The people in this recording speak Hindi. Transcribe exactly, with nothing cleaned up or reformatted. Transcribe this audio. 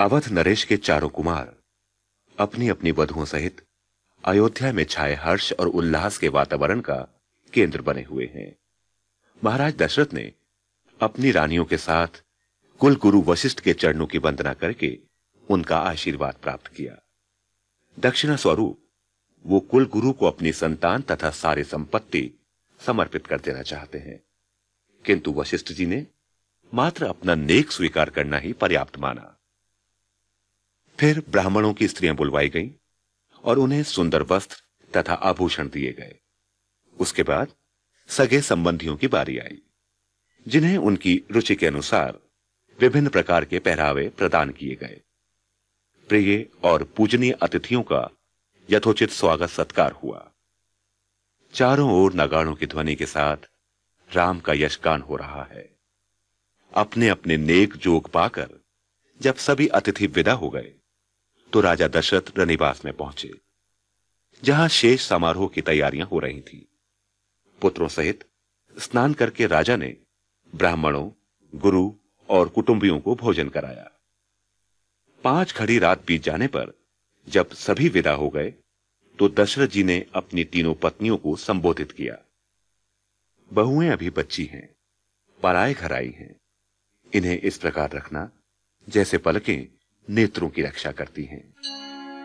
अवध नरेश के चारों कुमार अपनी अपनी वधुओं सहित अयोध्या में छाए हर्ष और उल्लास के वातावरण का केंद्र बने हुए हैं। महाराज दशरथ ने अपनी रानियों के साथ कुल गुरु वशिष्ठ के चरणों की वंदना करके उनका आशीर्वाद प्राप्त किया। दक्षिणा स्वरूप वो कुल गुरु को अपनी संतान तथा सारी संपत्ति समर्पित कर देना चाहते हैं, किंतु वशिष्ठ जी ने मात्र अपना नेक स्वीकार करना ही पर्याप्त माना। फिर ब्राह्मणों की स्त्रियां बुलवाई गईं और उन्हें सुंदर वस्त्र तथा आभूषण दिए गए। उसके बाद सगे संबंधियों की बारी आई, जिन्हें उनकी रुचि के अनुसार विभिन्न प्रकार के पहरावे प्रदान किए गए। प्रिय और पूजनीय अतिथियों का यथोचित स्वागत सत्कार हुआ। चारों ओर नगाड़ों की ध्वनि के साथ राम का यशगान हो रहा है। अपने अपने नेक जोग पाकर जब सभी अतिथि विदा हो गए तो राजा दशरथ रनिवास में पहुंचे, जहां शेष समारोह की तैयारियां हो रही थीं। पुत्रों सहित स्नान करके राजा ने ब्राह्मणों, गुरु और कुटुंबियों को भोजन कराया। पांच घड़ी रात बीत जाने पर जब सभी विदा हो गए तो दशरथ जी ने अपनी तीनों पत्नियों को संबोधित किया। बहुएं अभी बच्ची हैं, पराए घर आई हैं। इन्हें इस प्रकार रखना जैसे पलकें नेत्रों की रक्षा करती हैं।